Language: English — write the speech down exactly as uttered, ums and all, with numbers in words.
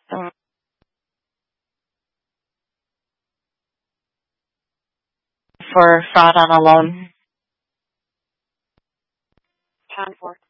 Um, for fraud on a loan. ten four.